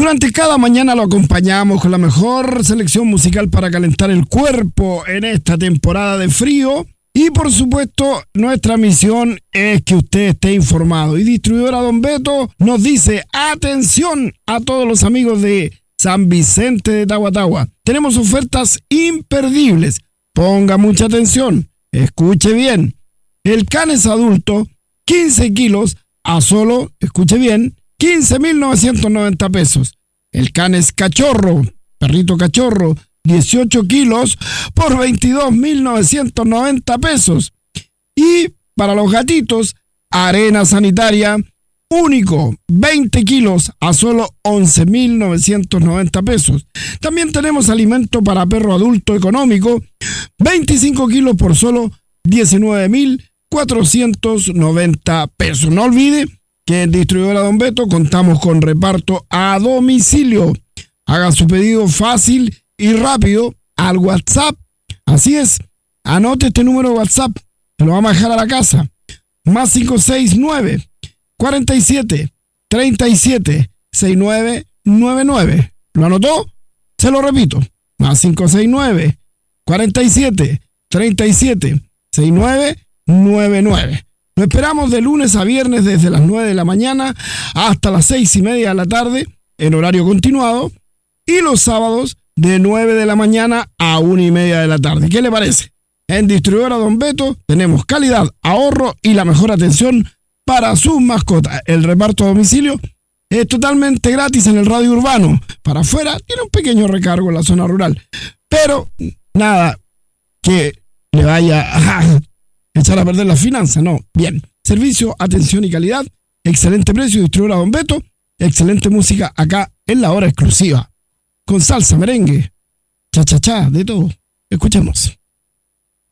Durante cada mañana lo acompañamos con la mejor selección musical para calentar el cuerpo en esta temporada de frío. Y por supuesto, nuestra misión es que usted esté informado. Y Distribuidora Don Beto nos dice, atención a todos los amigos de San Vicente de Tagua. Tenemos ofertas imperdibles. Ponga mucha atención. Escuche bien. El Canes adulto, 15 kilos a solo, escuche bien, 15.990 pesos. El Canes cachorro, perrito cachorro, 18 kilos por 22.990 pesos. Y para los gatitos, arena sanitaria único, 20 kilos a solo 11.990 pesos. También tenemos alimento para perro adulto económico, 25 kilos por solo 19.490 pesos. No olvide que en Distribuidora Don Beto contamos con reparto a domicilio. Haga su pedido fácil y rápido al WhatsApp. Así es, anote este número de WhatsApp, se lo vamos a dejar a la casa. Más 569 47 37 6999. ¿Lo anotó? Se lo repito. Más 569 47 37 6999. Lo esperamos de lunes a viernes desde las 9 de la mañana hasta las 6:30 de la tarde en horario continuado y los sábados de 9 de la mañana a 1:30 de la tarde. ¿Qué le parece? En Distribuidora Don Beto tenemos calidad, ahorro y la mejor atención para sus mascotas. El reparto a domicilio es totalmente gratis en el radio urbano. Para afuera tiene un pequeño recargo en la zona rural, pero nada que le vaya a echar a perder las finanzas, no. Bien, servicio, atención y calidad, excelente precio, Distribuidora Don Beto, excelente música acá en la hora exclusiva. Con salsa, merengue, cha-cha-cha, de todo. Escuchemos.